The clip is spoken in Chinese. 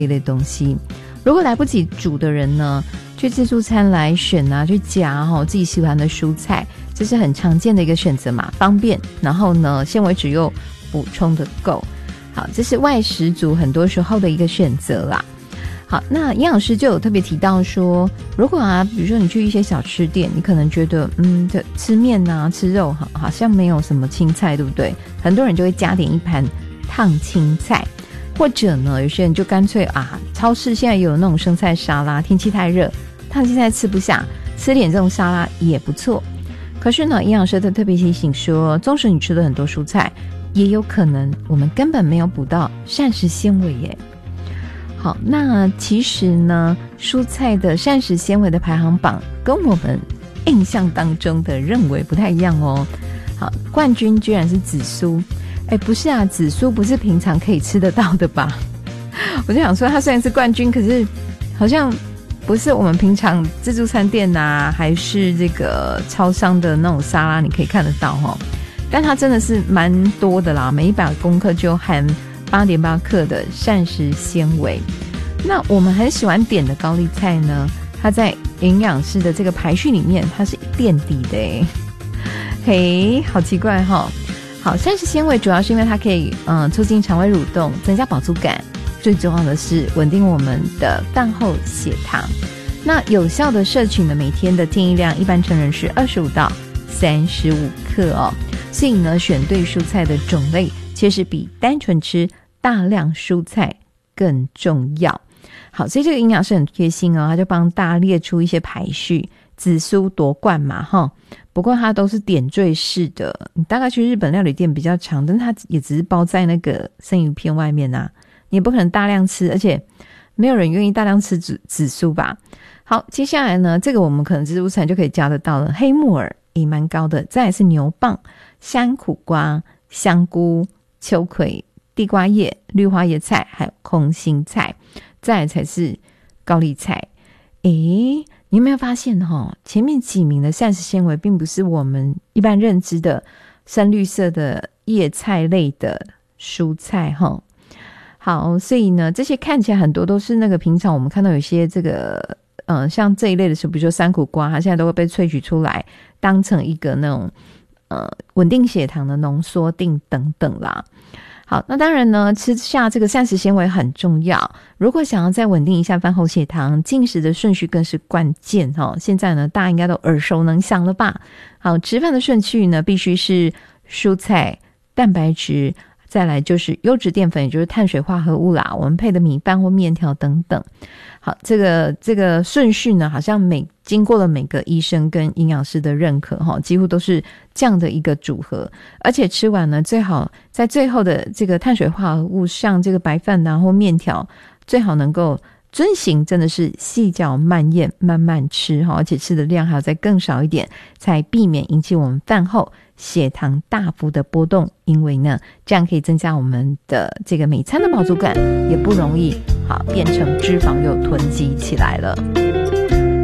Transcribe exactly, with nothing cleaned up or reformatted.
一类东西。如果来不及煮的人呢，去自助餐来选啊，去夹哈、哦、自己喜欢的蔬菜，这是很常见的一个选择嘛，方便，然后呢纤维质又补充的够。好，这是外食族很多时候的一个选择啦。好，那营养师就有特别提到说，如果啊比如说你去一些小吃店，你可能觉得嗯这吃面啊吃肉好好像没有什么青菜，对不对？很多人就会加点一盘烫青菜，或者呢有些人就干脆啊超市现在也有那种生菜沙拉，天气太热烫青菜吃不下，吃点这种沙拉也不错。可是呢营养师特别提醒说，纵使你吃了很多蔬菜，也有可能我们根本没有补到膳食纤维耶。好，那其实呢蔬菜的膳食纤维的排行榜跟我们印象当中的认为不太一样哦。好，冠军居然是紫苏。哎，不是啊，紫苏不是平常可以吃得到的吧？我就想说它虽然是冠军，可是好像不是我们平常自助餐店啊还是这个超商的那种沙拉你可以看得到哦。但它真的是蛮多的啦，每一百公克就含 八点八 克的膳食纤维。那我们很喜欢点的高丽菜呢，它在营养师的这个排序里面它是垫底的耶，嘿，好奇怪齁。好，膳食纤维主要是因为它可以嗯促进肠胃蠕动，增加饱足感，最重要的是稳定我们的饭后血糖。那有效的摄取呢，每天的建议量一般成人是二十五到三十五克哦。所以呢选对蔬菜的种类其实比单纯吃大量蔬菜更重要。好，所以这个营养师很贴心哦，他就帮大家列出一些排序，紫苏夺冠嘛齁，不过它都是点缀式的，你大概去日本料理店比较长，但是它也只是包在那个生鱼片外面啊，你也不可能大量吃，而且没有人愿意大量吃紫紫苏吧。好，接下来呢这个我们可能自助餐就可以加得到了，黑木耳也蛮高的，再来是牛蒡、山苦瓜、香菇、秋葵、地瓜叶、绿花椰菜还有空心菜，再来才是高丽菜。诶，你有没有发现齁，前面几名的膳食纤维并不是我们一般认知的深绿色的叶菜类的蔬菜齁。好，所以呢这些看起来很多都是那个平常我们看到有些这个嗯，像这一类的是比如说山苦瓜，它现在都会被萃取出来当成一个那种呃稳定血糖的浓缩锭等等啦。好，那当然呢吃下这个膳食纤维很重要，如果想要再稳定一下饭后血糖，进食的顺序更是关键齁。现在呢大家应该都耳熟能详了吧。好，吃饭的顺序呢必须是蔬菜、蛋白质，再来就是优质淀粉，也就是碳水化合物啦，我们配的米饭或面条等等。好，这个这个顺序呢好像每经过了每个医生跟营养师的认可齁，几乎都是这样的一个组合。而且吃完呢最好在最后的这个碳水化合物，像这个白饭啊或面条，最好能够遵行真的是细嚼慢咽慢慢吃，而且吃的量还要再更少一点，才避免引起我们饭后血糖大幅的波动。因为呢这样可以增加我们的这个每餐的饱足感，也不容易好变成脂肪又囤积起来了。